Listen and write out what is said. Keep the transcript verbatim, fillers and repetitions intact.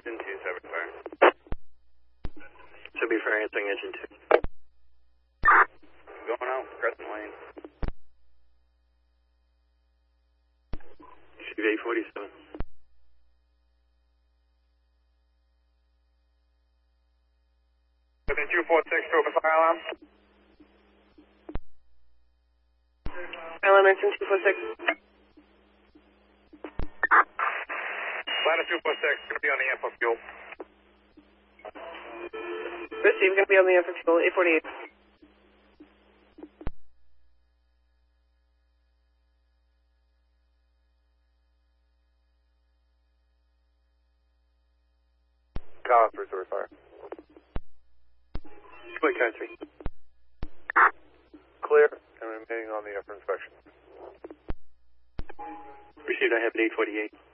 Engine two, seven fire. Should be fire answering engine two. Going out, crescent lane. Should be eight forty-seven. Within two four six, to open fire alarm. Alarm engine two four six. Ladder two four six, going to be on the info fuel. Receive, going to be on the info fuel, eight forty-eight. Call for reserve fire. Split country. Clear and remaining on the upper inspection. Received, I have an eight forty-eight.